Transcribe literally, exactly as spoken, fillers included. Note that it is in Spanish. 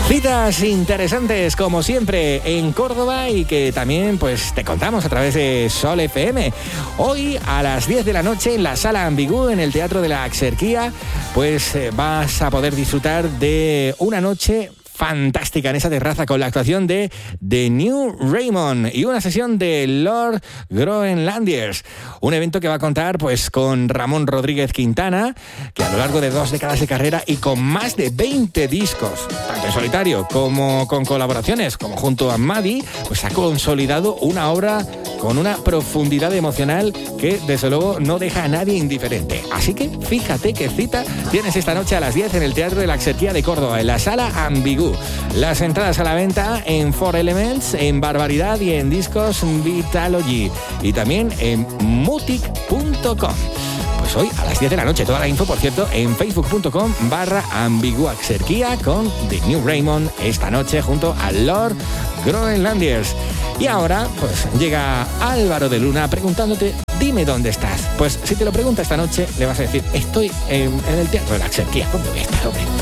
Citas interesantes como siempre en Córdoba y que también pues te contamos a través de Sol F M. Hoy a las diez de la noche en la Sala Ambigu, en el Teatro de la Axarquía, pues eh, vas a poder disfrutar de una noche fantástica en esa terraza con la actuación de The New Raymond y una sesión de Lord Groenlandiers, un evento que va a contar pues con Ramón Rodríguez Quintana, que a lo largo de dos décadas de carrera y con más de veinte discos, tanto en solitario como con colaboraciones, como junto a Maddie, pues ha consolidado una obra con una profundidad emocional que desde luego no deja a nadie indiferente. Así que fíjate qué cita tienes esta noche a las diez en el Teatro de la Axarquía de Córdoba, en la Sala Ambigu. Las entradas a la venta en Four Elements, en Barbaridad y en Discos Vitalogy y también en mutic punto com. Pues hoy a las diez de la noche, toda la info, por cierto, en facebook punto com barra ambiguaxerquía con The New Raymond esta noche junto a Lord Groenlandiers. Y ahora, pues llega Álvaro de Luna preguntándote, dime dónde estás. Pues si te lo pregunta esta noche, le vas a decir, estoy en, en el Teatro de la Axarquía. ¿Dónde voy a estar, hombre?